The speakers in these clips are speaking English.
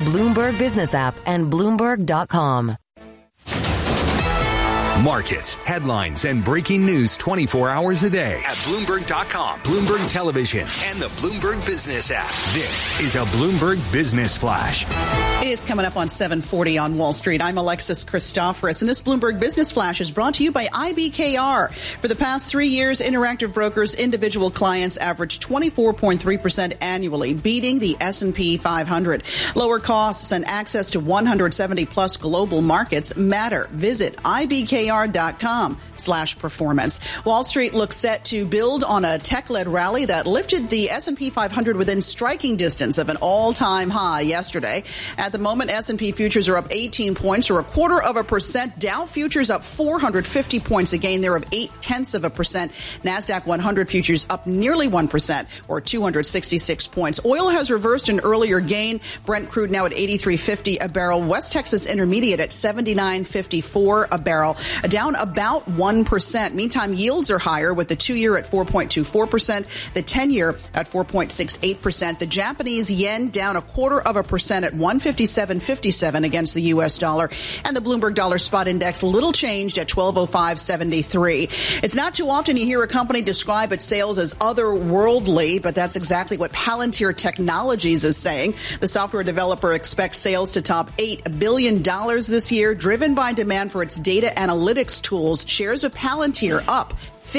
Bloomberg Business app and Bloomberg.com. Markets, headlines, and breaking news 24 hours a day at Bloomberg.com, Bloomberg Television, and the Bloomberg Business app. This is a Bloomberg Business Flash. It's coming up on 7:40 on Wall Street. I'm Alexis Christoforous, and this Bloomberg Business Flash is brought to you by IBKR. For the past 3 years, Interactive Brokers' individual clients averaged 24.3% annually, beating the S&P 500. Lower costs and access to 170-plus global markets matter. Visit IBKR.com/performance. Wall Street looks set to build on a tech-led rally that lifted the S&P 500 within striking distance of an all-time high yesterday. At the moment, S&P futures are up 18 points, or 0.25%. Dow futures up 450 points, a gain there of 0.8%. NASDAQ 100 futures up nearly 1%, or 266 points. Oil has reversed an earlier gain. Brent crude now at $83.50 a barrel. West Texas Intermediate at $79.54 a barrel, down about 1%. Meantime, yields are higher, with the 2-year at 4.24%, the 10-year at 4.68%. The Japanese yen down 0.25% at 157.57 against the U.S. dollar, and the Bloomberg Dollar Spot Index little changed at 1205.73. It's not too often you hear a company describe its sales as otherworldly, but that's exactly what Palantir Technologies is saying. The software developer expects sales to top $8 billion this year, driven by demand for its data analytics tools. Shares of Palantir up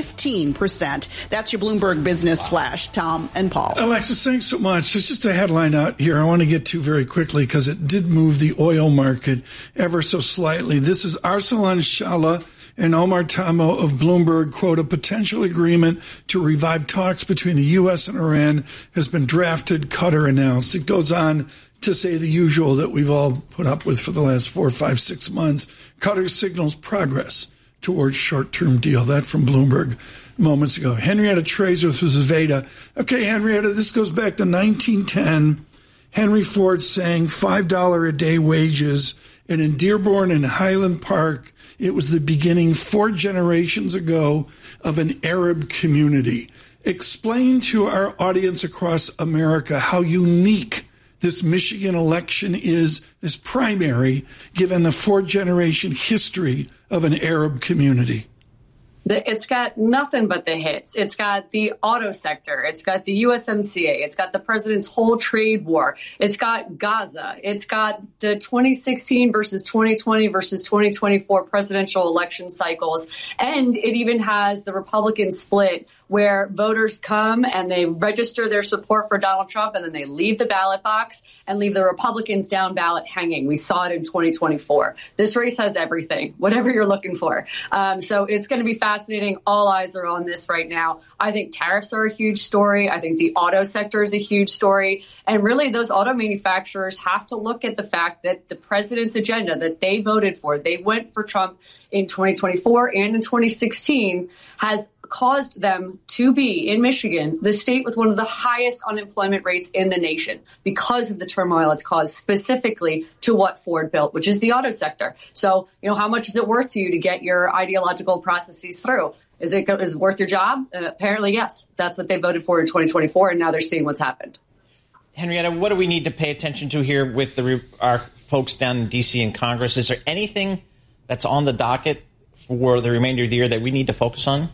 15%. That's your Bloomberg Business Flash. Tom and Paul. Alexis, thanks so much. There's just a headline out here I want to get to very quickly because it did move the oil market ever so slightly. This is Arsalan Shahla and Omar Tamo of Bloomberg, quote, a potential agreement to revive talks between the U.S. and Iran has been drafted, Qatar announced. It goes on to say the usual that we've all put up with for the last 4, 5, 6 months. Qatar signals progress towards short-term deal. That from Bloomberg moments ago. Henrietta Treasworth was Veda. Okay, Henrietta, this goes back to 1910. Henry Ford saying $5 a day wages. And in Dearborn and Highland Park, it was the beginning 4 generations ago of an Arab community. Explain to our audience across America how unique this Michigan election is, this primary, given the 4-generation history of an Arab community. It's got nothing but the hits. It's got the auto sector. It's got the USMCA. It's got the president's whole trade war. It's got Gaza. It's got the 2016 versus 2020 versus 2024 presidential election cycles. And it even has the Republican split where voters come and they register their support for Donald Trump and then they leave the ballot box and leave the Republicans down ballot hanging. We saw it in 2024. This race has everything, whatever you're looking for. So it's going to be fascinating. All eyes are on this right now. I think tariffs are a huge story. I think the auto sector is a huge story. And really, those auto manufacturers have to look at the fact that the president's agenda that they voted for, they went for Trump in 2024 and in 2016, has caused them to be, in Michigan, the state with one of the highest unemployment rates in the nation because of the turmoil it's caused specifically to what Ford built, which is the auto sector. So, how much is it worth to you to get your ideological processes through? Is it worth your job? Apparently, yes. That's what they voted for in 2024, and now they're seeing what's happened. Henrietta, what do we need to pay attention to here with our folks down in D.C. and Congress? Is there anything that's on the docket for the remainder of the year that we need to focus on?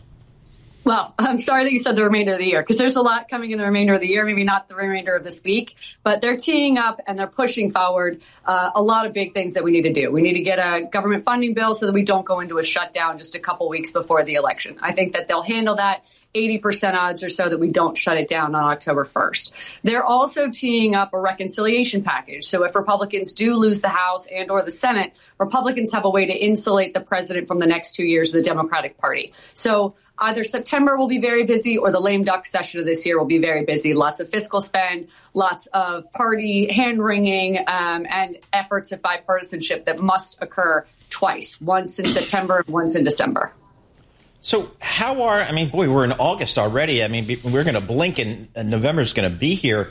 Well, I'm sorry that you said the remainder of the year, because there's a lot coming in the remainder of the year, maybe not the remainder of this week, but they're teeing up and they're pushing forward a lot of big things that we need to do. We need to get a government funding bill so that we don't go into a shutdown just a couple weeks before the election. I think that they'll handle that. 80% odds or so that we don't shut it down on October 1st. They're also teeing up a reconciliation package. So if Republicans do lose the House and or the Senate, Republicans have a way to insulate the president from the next 2 years of the Democratic Party. So either September will be very busy or the lame duck session of this year will be very busy. Lots of fiscal spend, lots of party hand-wringing, and efforts at bipartisanship that must occur twice, once in September and once in December. So we're in August already. We're going to blink and November's going to be here.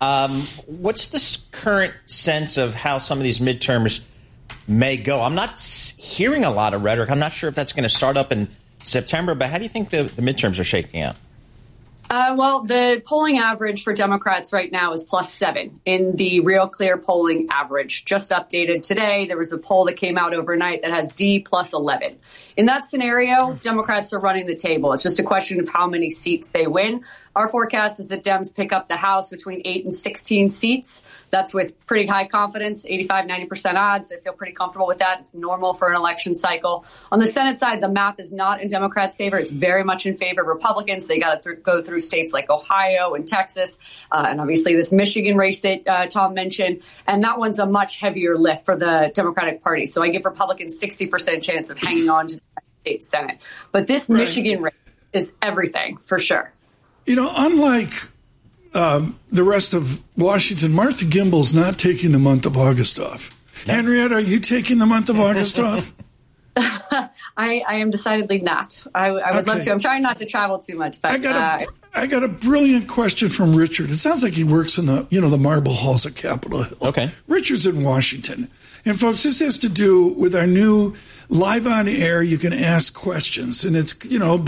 What's the current sense of how some of these midterms may go? I'm not hearing a lot of rhetoric. I'm not sure if that's going to start up in September, but how do you think the midterms are shaking out? Well, the polling average for Democrats right now is +7 in the Real Clear polling average. Just updated today, there was a poll that came out overnight that has D +11. In that scenario, Democrats are running the table. It's just a question of how many seats they win. Our forecast is that Dems pick up the House between 8 and 16 seats. That's with pretty high confidence, 85, 90% odds. I feel pretty comfortable with that. It's normal for an election cycle. On the Senate side, the map is not in Democrats' favor. It's very much in favor of Republicans. They got to go through states like Ohio and Texas, and obviously this Michigan race that Tom mentioned. And that one's a much heavier lift for the Democratic Party. So I give Republicans 60% chance of hanging on to the state Senate. But this Michigan race is everything for sure. You know, unlike the rest of Washington, Martha Gimbel's not taking the month of August off. No. Henrietta, are you taking the month of August off? I am decidedly not. I would love to. I'm trying not to travel too much. But, I got a brilliant question from Richard. It sounds like he works in the marble halls at Capitol Hill. Okay. Richard's in Washington. And folks, this has to do with our new live on air. You can ask questions, and it's,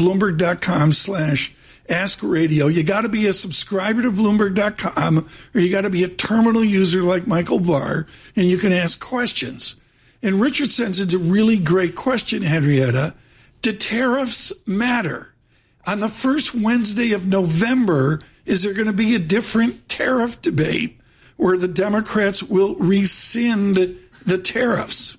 Bloomberg.com/Ask Radio. You got to be a subscriber to Bloomberg.com, or you got to be a terminal user like Michael Barr, and you can ask questions. And Richard sends us a really great question, Henrietta. Do tariffs matter? On the first Wednesday of November, is there going to be a different tariff debate where the Democrats will rescind the tariffs?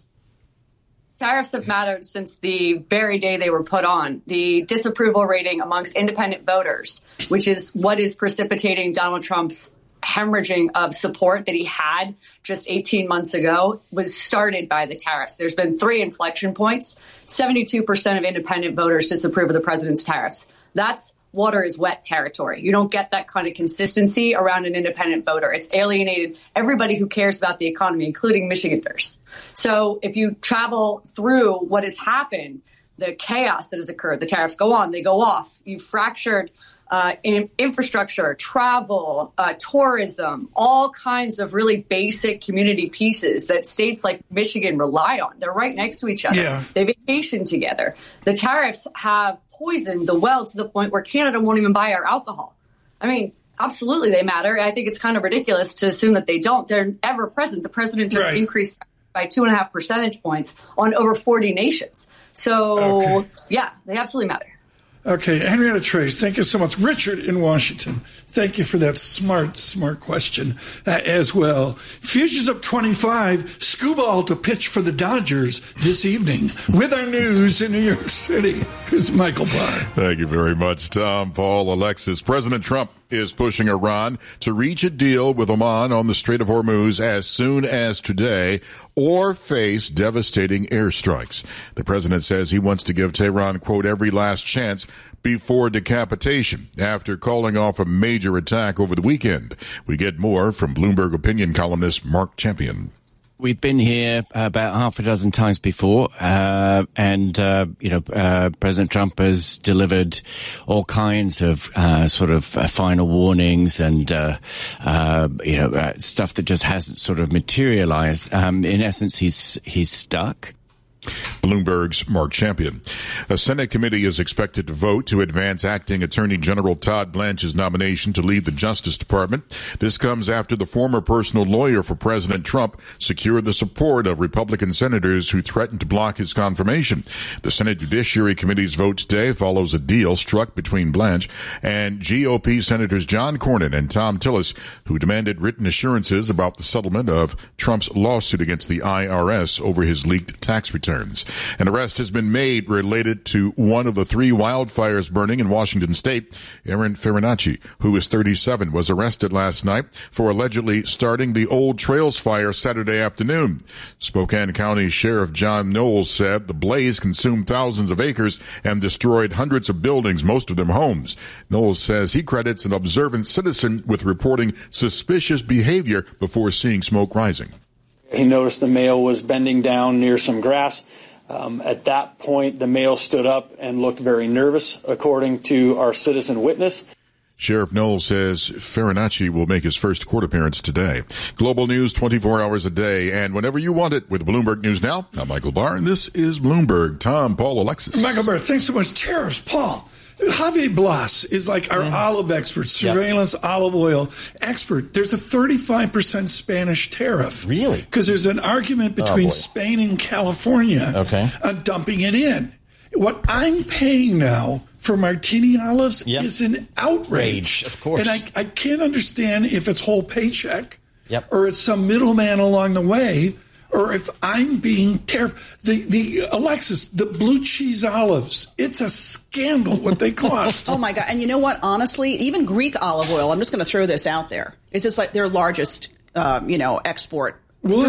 Tariffs have mattered since the very day they were put on. The disapproval rating amongst independent voters, which is what is precipitating Donald Trump's hemorrhaging of support that he had just 18 months ago, was started by the tariffs. There's been 3 inflection points. 72% of independent voters disapprove of the president's tariffs. That's water is wet territory. You don't get that kind of consistency around an independent voter. It's alienated everybody who cares about the economy, including Michiganders. So if you travel through what has happened, the chaos that has occurred, the tariffs go on, they go off. You've fractured in infrastructure, travel, tourism, all kinds of really basic community pieces that states like Michigan rely on. They're right next to each other. Yeah. They vacation together. The tariffs have poisoned the well to the point where Canada won't even buy our alcohol. I mean, absolutely they matter. I think it's kind of ridiculous to assume that they don't. They're ever present. The president just increased by 2.5 percentage points on over 40 nations. So, yeah, they absolutely matter. Okay, Henrietta Trace, thank you so much. Richard in Washington, thank you for that smart question as well. Futures up 25, Skubal to pitch for the Dodgers this evening. With our news in New York City, here's Michael Barr. Thank you very much, Tom, Paul, Alexis. President Trump is pushing Iran to reach a deal with Oman on the Strait of Hormuz as soon as today or face devastating airstrikes. The president says he wants to give Tehran, quote, every last chance before decapitation after calling off a major attack over the weekend. We get more from Bloomberg opinion columnist Mark Champion. We've been here about half a dozen times before, and President Trump has delivered all kinds of final warnings and stuff that just hasn't sort of materialized. In essence, he's stuck. Bloomberg's Mark Champion. A Senate committee is expected to vote to advance acting Attorney General Todd Blanche's nomination to lead the Justice Department. This comes after the former personal lawyer for President Trump secured the support of Republican senators who threatened to block his confirmation. The Senate Judiciary Committee's vote today follows a deal struck between Blanche and GOP Senators John Cornyn and Thom Tillis, who demanded written assurances about the settlement of Trump's lawsuit against the IRS over his leaked tax returns. An arrest has been made related to one of the 3 wildfires burning in Washington state. Aaron Farinacci, who is 37, was arrested last night for allegedly starting the Old Trails fire Saturday afternoon. Spokane County Sheriff John Knowles said the blaze consumed thousands of acres and destroyed hundreds of buildings, most of them homes. Knowles says he credits an observant citizen with reporting suspicious behavior before seeing smoke rising. He noticed the male was bending down near some grass. At that point, the male stood up and looked very nervous, according to our citizen witness. Sheriff Knowles says Farinacci will make his first court appearance today. Global news 24 hours a day and whenever you want it with Bloomberg News Now. I'm Michael Barr, and this is Bloomberg. Tom, Paul, Alexis. Michael Barr, thanks so much. Tariffs, Paul. Javier Blas is like our olive expert, surveillance olive oil expert. There's a 35% Spanish tariff. Really? Because there's an argument between Spain and California on dumping it in. What I'm paying now for Martini olives is an outrage. Of course. And I can't understand if it's whole paycheck or it's some middleman along the way, or if I'm being tariffed. The Alexis, the blue cheese olives, it's a scandal what they cost. Oh, my God. And you know what? Honestly, even Greek olive oil, I'm just going to throw this out there, is it's like their largest, export. Well,